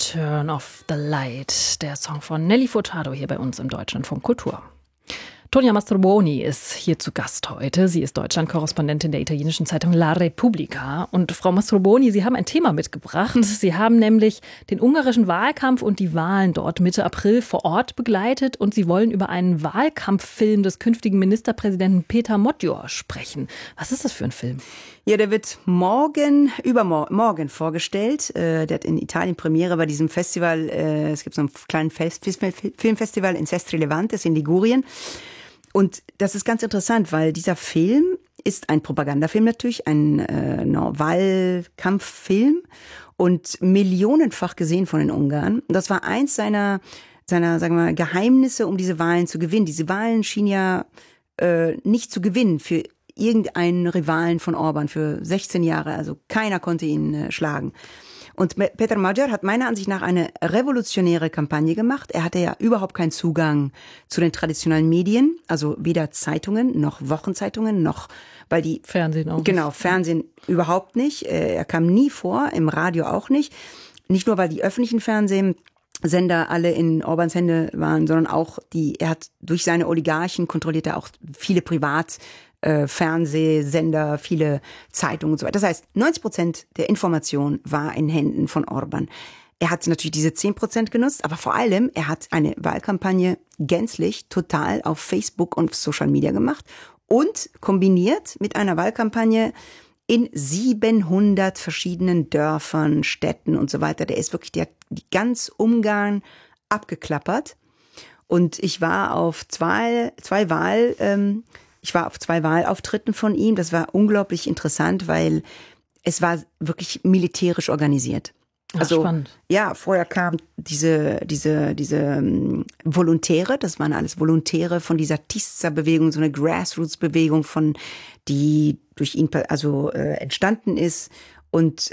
Turn Off the Light, der Song von Nelly Furtado hier bei uns im Deutschlandfunk Kultur. Tonia Mastrobuoni ist hier zu Gast heute. Sie ist Deutschland-Korrespondentin der italienischen Zeitung La Repubblica. Und Frau Mastrobuoni, Sie haben ein Thema mitgebracht. Sie haben nämlich den ungarischen Wahlkampf und die Wahlen dort Mitte April vor Ort begleitet. Und Sie wollen über einen Wahlkampffilm des künftigen Ministerpräsidenten Peter Magyar sprechen. Was ist das für ein Film? Ja, der wird übermorgen vorgestellt. Der hat in Italien Premiere bei diesem Festival. Es gibt so einen kleinen Filmfestival in Sestri Levantes in Ligurien. Und das ist ganz interessant, weil dieser Film ist ein Propagandafilm natürlich, ein Wahlkampffilm und millionenfach gesehen von den Ungarn. Und das war eins seiner sagen wir mal, Geheimnisse, um diese Wahlen zu gewinnen. Diese Wahlen schienen ja nicht zu gewinnen für irgendeinen Rivalen von Orban für 16 Jahre. Also keiner konnte ihn schlagen. Und Peter Magyar hat meiner Ansicht nach eine revolutionäre Kampagne gemacht. Er hatte ja überhaupt keinen Zugang zu den traditionellen Medien, also weder Zeitungen noch Wochenzeitungen noch, weil die Fernsehen auch. Genau, Fernsehen überhaupt nicht. Er kam nie vor, im Radio auch nicht. Nicht nur, weil die öffentlichen Fernsehsender alle in Orbans Hände waren, sondern auch er hat durch seine Oligarchen kontrolliert er auch viele Fernsehsender, viele Zeitungen und so weiter. Das heißt, 90% der Information war in Händen von Orban. Er hat natürlich diese 10% genutzt, aber vor allem, er hat eine Wahlkampagne gänzlich, total auf Facebook und Social Media gemacht und kombiniert mit einer Wahlkampagne in 700 verschiedenen Dörfern, Städten und so weiter. Der ist wirklich die ganz Ungarn abgeklappert. Und ich war auf zwei Wahlauftritten von ihm. Das war unglaublich interessant, weil es war wirklich militärisch organisiert. Also, spannend. Ja, vorher kamen diese Volontäre, das waren alles Volontäre von dieser Tisza-Bewegung, so eine Grassroots-Bewegung, die durch ihn entstanden ist. Und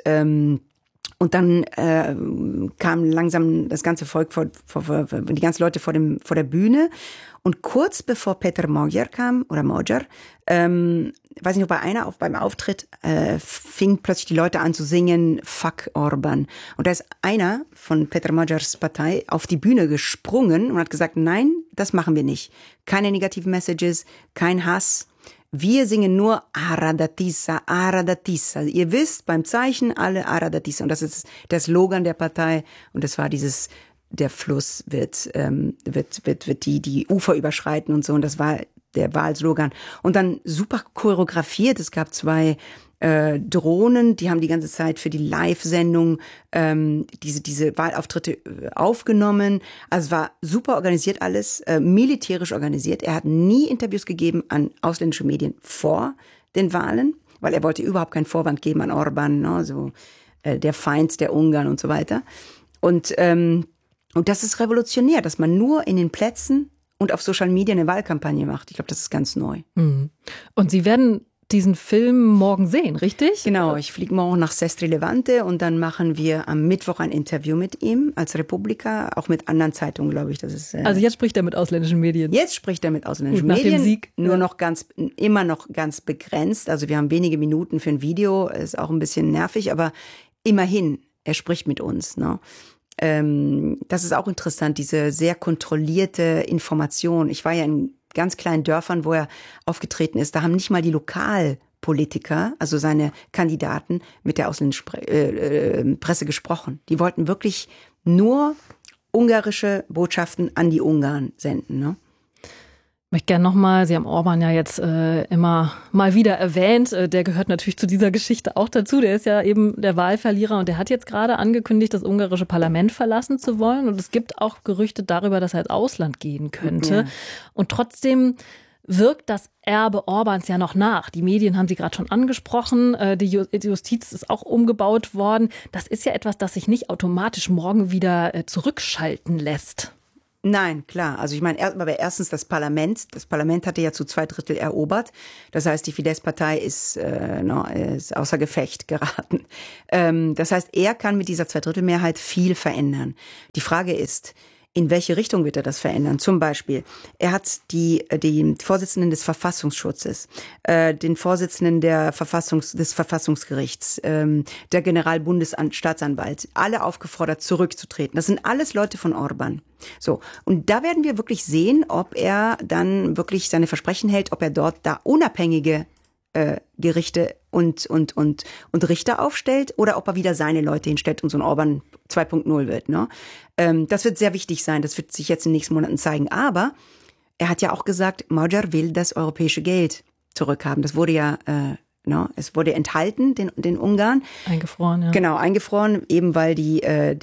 dann kam langsam das ganze Volk die ganzen Leute vor der Bühne. Und kurz bevor Peter Magyar kam, oder Magyar, weiß nicht, ob beim Auftritt fingen plötzlich die Leute an zu singen, Fuck Orban. Und da ist einer von Peter Magyars Partei auf die Bühne gesprungen und hat gesagt, nein, das machen wir nicht. Keine negativen Messages, kein Hass. Wir singen nur Aradatissa, Aradatissa. Ihr wisst, beim Zeichen alle Aradatissa. Und das ist der Slogan der Partei. Und das war der Fluss wird die Ufer überschreiten und so. Und das war der Wahlslogan. Und dann super choreografiert. Es gab 2 Drohnen, die haben die ganze Zeit für die Live-Sendung diese Wahlauftritte aufgenommen. Also es war super organisiert alles, militärisch organisiert. Er hat nie Interviews gegeben an ausländische Medien vor den Wahlen, weil er wollte überhaupt keinen Vorwand geben an Orban, ne, so der Feind der Ungarn und so weiter. Und das ist revolutionär, dass man nur in den Plätzen und auf Social Media eine Wahlkampagne macht. Ich glaube, das ist ganz neu. Und Sie werden diesen Film morgen sehen, richtig? Genau, ich fliege morgen nach Sestri Levante und dann machen wir am Mittwoch ein Interview mit ihm als Repubblica, auch mit anderen Zeitungen, glaube ich. Das ist, also jetzt spricht er mit ausländischen Medien? Jetzt spricht er mit ausländischen Gut, Medien. Nach dem Sieg. Nur immer noch ganz begrenzt. Also wir haben wenige Minuten für ein Video, ist auch ein bisschen nervig, aber immerhin, er spricht mit uns, ne? Das ist auch interessant, diese sehr kontrollierte Information. Ich war ja in ganz kleinen Dörfern, wo er aufgetreten ist. Da haben nicht mal die Lokalpolitiker, also seine Kandidaten, mit der ausländischen Presse gesprochen. Die wollten wirklich nur ungarische Botschaften an die Ungarn senden, ne? Ich möchte gerne nochmal, Sie haben Orban ja jetzt immer mal wieder erwähnt, der gehört natürlich zu dieser Geschichte auch dazu, der ist ja eben der Wahlverlierer und der hat jetzt gerade angekündigt, das ungarische Parlament verlassen zu wollen und es gibt auch Gerüchte darüber, dass er ins Ausland gehen könnte. Ja. Und trotzdem wirkt das Erbe Orbans ja noch nach. Die Medien haben Sie gerade schon angesprochen, die Justiz ist auch umgebaut worden. Das ist ja etwas, das sich nicht automatisch morgen wieder zurückschalten lässt. Nein, klar. Also ich meine, aber erstens das Parlament hatte ja zu 2/3 erobert. Das heißt, die Fidesz-Partei ist außer Gefecht geraten. Das heißt, er kann mit dieser 2/3 Mehrheit viel verändern. Die Frage ist, In welche Richtung wird er das verändern? Zum Beispiel, er hat die Vorsitzenden des Verfassungsschutzes, den Vorsitzenden des Verfassungsgerichts, der Generalbundesstaatsanwalt, alle aufgefordert, zurückzutreten. Das sind alles Leute von Orban. So. Und da werden wir wirklich sehen, ob er dann wirklich seine Versprechen hält, ob er dort da unabhängige Gerichte und Richter aufstellt oder ob er wieder seine Leute hinstellt und so ein Orban 2.0 wird. Ne? Das wird sehr wichtig sein. Das wird sich jetzt in den nächsten Monaten zeigen. Aber er hat ja auch gesagt, Magyar will das europäische Geld zurückhaben. Das wurde ja, es wurde enthalten, den Ungarn. Eingefroren, ja. Genau, eingefroren, eben weil die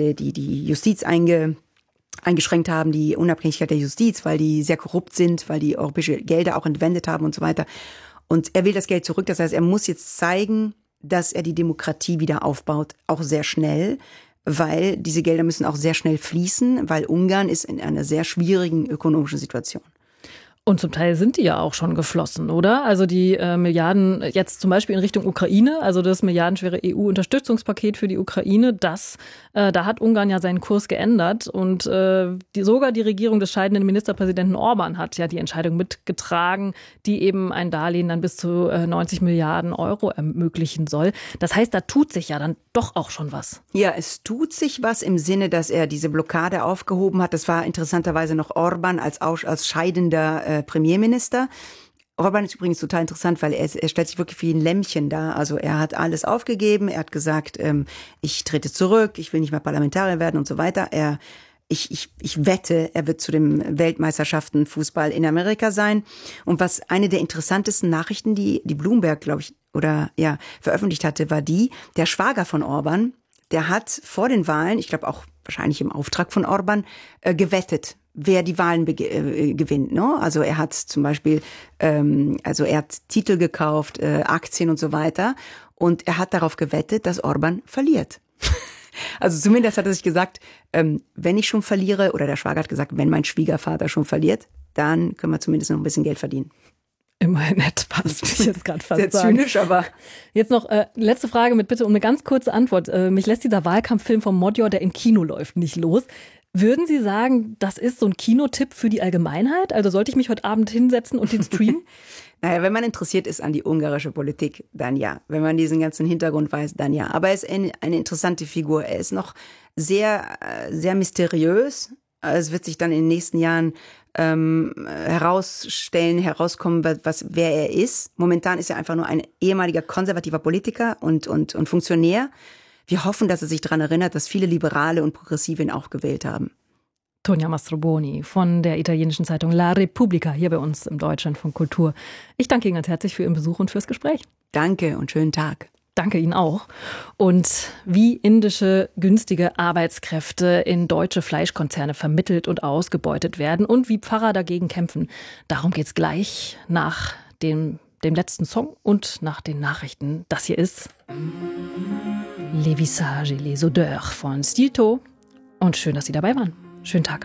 Justiz eingeschränkt haben, die Unabhängigkeit der Justiz, weil die sehr korrupt sind, weil die europäische Gelder auch entwendet haben und so weiter. Und er will das Geld zurück. Das heißt, er muss jetzt zeigen, dass er die Demokratie wieder aufbaut, auch sehr schnell, weil diese Gelder müssen auch sehr schnell fließen, weil Ungarn ist in einer sehr schwierigen ökonomischen Situation. Und zum Teil sind die ja auch schon geflossen, oder? Also die Milliarden jetzt zum Beispiel in Richtung Ukraine, also das milliardenschwere EU-Unterstützungspaket für die Ukraine, da hat Ungarn ja seinen Kurs geändert und sogar die Regierung des scheidenden Ministerpräsidenten Orban hat ja die Entscheidung mitgetragen, die eben ein Darlehen dann bis zu 90 Milliarden Euro ermöglichen soll. Das heißt, da tut sich ja dann doch auch schon was. Ja, es tut sich was im Sinne, dass er diese Blockade aufgehoben hat. Das war interessanterweise noch Orban als scheidender Premierminister. Orban ist übrigens total interessant, weil er stellt sich wirklich wie ein Lämmchen dar. Also er hat alles aufgegeben, er hat gesagt, ich trete zurück, ich will nicht mehr Parlamentarier werden und so weiter. Ich wette, er wird zu den Weltmeisterschaften Fußball in Amerika sein. Und was eine der interessantesten Nachrichten, die Bloomberg, glaube ich, veröffentlicht hatte, war der Schwager von Orban, der hat vor den Wahlen, ich glaube auch wahrscheinlich im Auftrag von Orban, gewettet, wer die Wahlen gewinnt. Ne? Also er hat zum Beispiel, er hat Titel gekauft, Aktien und so weiter. Und er hat darauf gewettet, dass Orban verliert. Also zumindest hat er sich gesagt, wenn ich schon verliere, oder der Schwager hat gesagt, wenn mein Schwiegervater schon verliert, dann können wir zumindest noch ein bisschen Geld verdienen. Immerhin nett, passt, würde ich jetzt gerade fast sehr sagen. Zynisch, aber... Jetzt noch letzte Frage mit Bitte um eine ganz kurze Antwort. Mich lässt dieser Wahlkampffilm von Magyar, der im Kino läuft, nicht los. Würden Sie sagen, das ist so ein Kinotipp für die Allgemeinheit? Also sollte ich mich heute Abend hinsetzen und den streamen? Naja, wenn man interessiert ist an die ungarische Politik, dann ja. Wenn man diesen ganzen Hintergrund weiß, dann ja. Aber er ist eine interessante Figur. Er ist noch sehr, sehr mysteriös. Es wird sich dann in den nächsten Jahren herauskommen, wer er ist. Momentan ist er einfach nur ein ehemaliger konservativer Politiker und Funktionär. Wir hoffen, dass er sich daran erinnert, dass viele Liberale und Progressive ihn auch gewählt haben. Tonia Mastroboni von der italienischen Zeitung La Repubblica hier bei uns im Deutschlandfunk Kultur. Ich danke Ihnen ganz herzlich für Ihren Besuch und fürs Gespräch. Danke und schönen Tag. Danke Ihnen auch. Und wie indische günstige Arbeitskräfte in deutsche Fleischkonzerne vermittelt und ausgebeutet werden und wie Pfarrer dagegen kämpfen, darum geht's gleich nach dem letzten Song und nach den Nachrichten. Das hier ist Les Visages et les Odeurs von Stilto. Und schön, dass Sie dabei waren. Schönen Tag.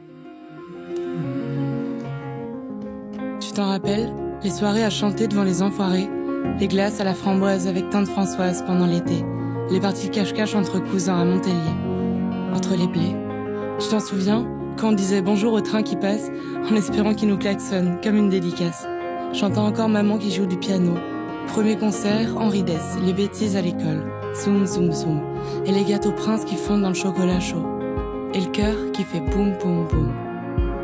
Tu t'en rappelles, les soirées à chanter devant les enfoirés, les glaces à la framboise avec tante Françoise pendant l'été, les parties cache-cache entre cousins à Montpellier, entre les blés. Tu t'en souviens, quand on disait bonjour au train qui passe, en espérant qu'il nous klaxonne comme une dédicace. J'entends encore maman qui joue du piano. Premier concert, Henri Dess, les bêtises à l'école. Zoom, zoom, zoom. Et les gâteaux princes qui fondent dans le chocolat chaud. Et le cœur qui fait boum, boum, boum.